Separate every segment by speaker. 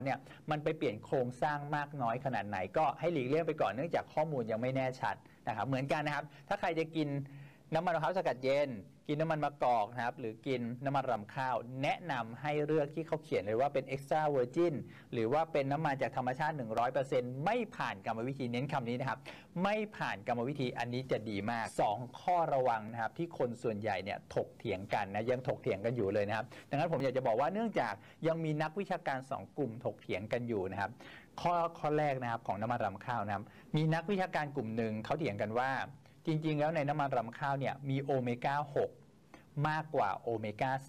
Speaker 1: เนี่ยมันไปเปลี่ยนโครงสร้างมากน้อยขนาดไหนก็ให้หลีกเลี่ยงไปก่อนเนื่องจากข้อมูลยังไม่แน่ชัดนะครับเหมือนกันนะครับถ้าใครจะกินน้ำมันมะพร้าวสกัดเย็นกินน้ำมันมะกอกนะครับหรือกินน้ำมันรำข้าวแนะนำให้เลือกที่เขาเขียนเลยว่าเป็น extra virgin หรือว่าเป็นน้ำมันจากธรรมชาติ 100% ไม่ผ่านกรรมวิธีเน้นคำนี้นะครับไม่ผ่านกรรมวิธีอันนี้จะดีมาก2ข้อระวังนะครับที่คนส่วนใหญ่เนี่ยถกเถียงกันนะยังถกเถียงกันอยู่เลยนะครับดังนั้นผมอยากจะบอกว่าเนื่องจากยังมีนักวิชาการ2กลุ่มถกเถียงกันอยู่นะครับข้อแรกนะครับของน้ำมันรำข้าวนะครับมีนักวิชาการกลุ่มหนึ่งเขาเถียงกันว่าจริงๆแล้วในน้ำมันรำข้าวเนี่ยมีโอเมก้า6มากกว่าโอเมก้า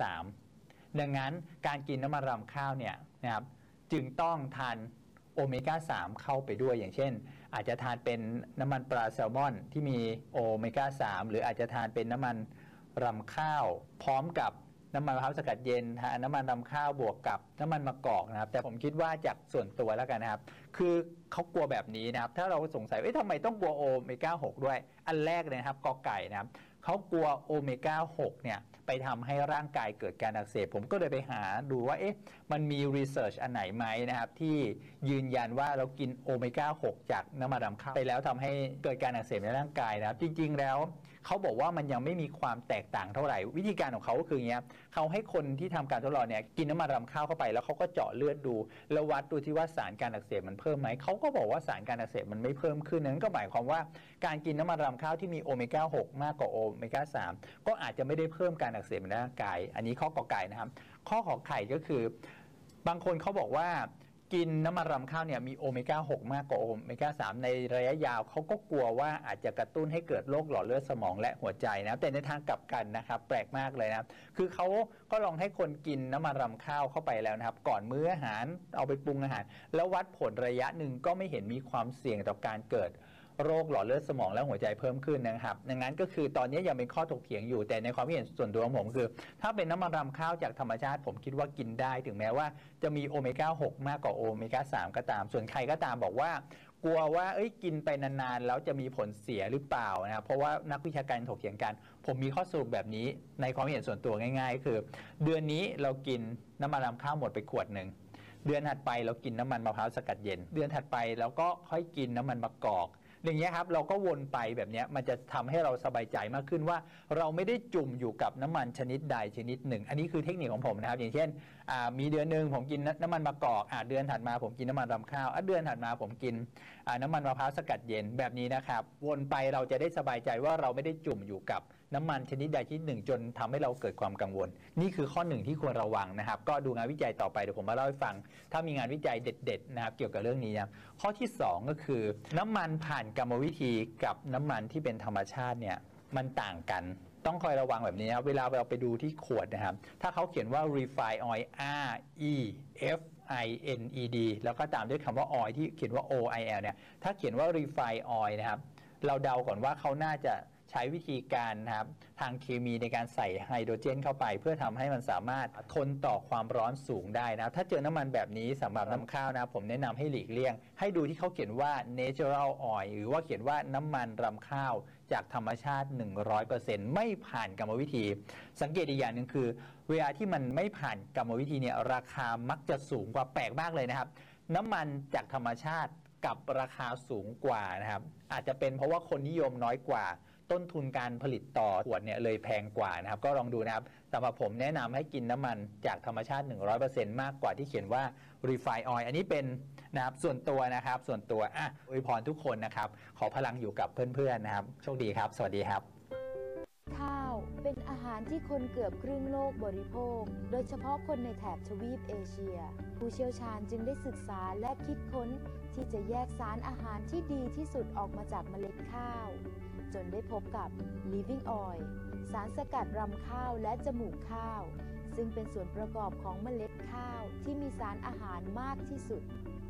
Speaker 1: 3ดังนั้นการกินน้ำมันรำข้าวเนี่ยนะครับจึงต้องทานโอเมก้า3เข้าไปด้วยอย่างเช่นอาจจะทานเป็นน้ำมันปลาแซลมอนที่มีโอเมก้า3หรืออาจจะทานเป็นน้ำมันรำข้าวพร้อมกับน้ำมันมะพร้าวสกัดเย็นน้ำมันรำข้าวบวกกับน้ำมันมะกอกนะครับแต่ผมคิดว่าจากส่วนตัวแล้วกันนะครับคือเขากลัวแบบนี้นะครับถ้าเราสงสัยทำไมต้องกลัวโอเมก้า6ด้วยอันแรกเลยนะครับกอไก่นะครับเขากลัวโอเมก้า6เนี่ยไปทำให้ร่างกายเกิดการอักเสบผมก็เลยไปหาดูว่ามันมีรีเสิร์ชอันไหนไหมนะครับที่ยืนยันว่าเรากินโอเมก้า6จากน้ำมันรำข้าวไปแล้วทำให้เกิดการอักเสบในร่างกายนะครับจริงๆแล้วเขาบอกว่ามันยังไม่มีความแตกต่างเท่าไหร่วิธีการของเขาก็คืออย่างเงี้ยเขาให้คนที่ทำการทดลองเนี่ยกินน้ำมันรำข้าวเข้าไปแล้วเขาก็เจาะเลือดดูแล้ววัดดูที่ว่าสารการอักเสบมันเพิ่มไหมเขาก็บอกว่าสารการอักเสบมันไม่เพิ่มขึ้นนั้นก็หมายความว่าการกินน้ำมันรำข้าวที่มีโอเมก้า6มากกว่าโอเมก้า3ก็อาจจะไม่ได้เพิ่มการอักเสบในร่างกายอันนี้ข้อกอไก่นะครับข้อขอไข่ก็คือบางคนเขาบอกว่ากินน้ำมันรำข้าวเนี่ยมีโอเมก้า6มากกว่าโอเมก้า3ในระยะยาวเขาก็กลัวว่าอาจจะกระตุ้นให้เกิดโรคหลอดเลือดสมองและหัวใจนะแต่ในทางกลับกันนะครับแปลกมากเลยนะคือเขาก็ลองให้คนกินน้ำมันรำข้าวเข้าไปแล้วนะครับก่อนมื้ออาหารเอาไปปรุงอาหารแล้ววัดผลระยะหนึ่งก็ไม่เห็นมีความเสี่ยงต่อการเกิดโรคหลอดเลือดสมองและหัวใจเพิ่มขึ้นนะครับดังนั้นก็คือตอนนี้ยังเป็นข้อถกเถียงอยู่แต่ในความเห็นส่วนตัวของผมคือถ้าเป็นน้ำมันรำข้าวจากธรรมชาติผมคิดว่ากินได้ถึงแม้ว่าจะมีโอเมก้า6มากกว่าโอเมก้า3ก็ตามส่วนใครก็ตามบอกว่ากลัวว่ากินไปนานๆแล้วจะมีผลเสียหรือเปล่านะครับเพราะว่านักวิชาการถกเถียงกันผมมีข้อสรุปแบบนี้ในความเห็นส่วนตัวง่ายๆคือเดือนนี้เรากินน้ำมันรำข้าวหมดไปขวดหนึ่งเดือนถัดไปเรากินน้ำมันมะพร้าวสกัดเย็นเดือนถัดไปเราก็ค่อยกินน้ำมันมะกอกอย่างเงี้ยครับเราก็วนไปแบบนี้มันจะทำให้เราสบายใจมากขึ้นว่าเราไม่ได้จุ่มอยู่กับน้ำมันชนิดใดชนิดหนึ่งอันนี้คือเทคนิคของผมนะครับอย่างเช่นมีเดือนหนึ่งผมกินน้ำมันมะกอกเดือนถัดมาผมกินน้ำมันรำข้าวเดือนถัดมาผมกินน้ำมันมะพร้าวสกัดเย็นแบบนี้นะครับวนไปเราจะได้สบายใจว่าเราไม่ได้จุ่มอยู่กับน้ำมันชนิดใดชนิดหนึ่งจนทำให้เราเกิดความกังวลนี่คือข้อหนึ่งที่ควรระวังนะครับก็ดูงานวิจัยต่อไปเดี๋ยวผมมาเล่าให้ฟังถ้ามีงานวิจัยเด็ดๆนะครับเกี่ยวกับเรื่องนี้นะข้อที่2ก็คือน้ำมันผ่านกรรมวิธีกับน้ำมันที่เป็นธรรมชาติเนี่ยมันต่างกันต้องคอยระวังแบบนี้นะเวลาเราไปดูที่ขวดนะครับถ้าเขาเขียนว่า refined oil R E F I N E D แล้วก็ตามด้วยคำว่า oil ที่เขียนว่า O I L เนี่ยถ้าเขียนว่า refined oil นะครับเราเดาก่อนว่าเขาน่าจะใช้วิธีการนะครับทางเคมีในการใส่ไฮโดรเจนเข้าไปเพื่อทำให้มันสามารถทนต่อความร้อนสูงได้นะถ้าเจอน้ำมันแบบนี้สำหรับน้ำข้าวนะผมแนะนำให้หลีกเลี่ยงให้ดูที่เขาเขียนว่า natural oil หรือว่าเขียนว่าน้ำมันรำข้าวจากธรรมชาติ 100% ไม่ผ่านกรรมวิธีสังเกตอีกอย่างหนึ่งคือเวลาที่มันไม่ผ่านกรรมวิธีเนี่ยราคามักจะสูงกว่าแปลกมากเลยนะครับน้ำมันจากธรรมชาติกับราคาสูงกว่านะครับอาจจะเป็นเพราะว่าคนนิยมน้อยกว่าต้นทุนการผลิตต่อขวดเนี่ยเลยแพงกว่านะครับก็ลองดูนะครับสำหรับผมแนะนำให้กินน้ำมันจากธรรมชาติ 100% มากกว่าที่เขียนว่า refined oil อันนี้เป็นนะครับส่วนตัวนะครับส่วนตัวอวยพรทุกคนนะครับขอพลังอยู่กับเพื่อนๆนะครับโชคดีครับสวัสดีครับ
Speaker 2: ข้าวเป็นอาหารที่คนเกือบครึ่งโลกบริโภคโดยเฉพาะคนในแถบทวีปเอเชียผู้เชี่ยวชาญจึงได้ศึกษาและคิดค้นที่จะแยกสารอาหารที่ดีที่สุดออกมาจากเมล็ดข้าวจนได้พบกับ Living Oil สารสกัดรำข้าวและจมูกข้าวซึ่งเป็นส่วนประกอบของเมล็ดข้าวที่มีสารอาหารมากที่สุด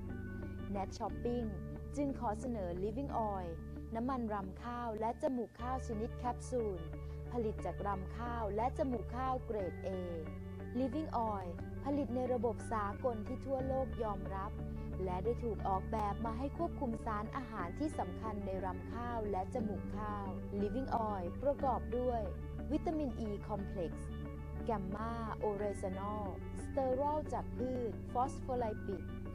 Speaker 2: Net Shopping จึงขอเสนอ Living Oil น้ำมันรำข้าวและจมูกข้าวชนิดแคปซูลผลิตจากรำข้าวและจมูกข้าวเกรด A Living Oil ผลิตในระบบสากลที่ทั่วโลกยอมรับและได้ถูกออกแบบมาให้ควบคุมสารอาหารที่สำคัญในรำข้าวและจมูกข้าว Living Oil ประกอบด้วยวิตามิน E Complex แกมมาโอเรซานอลสเตอรอลจากพืชฟอสโฟไลปิด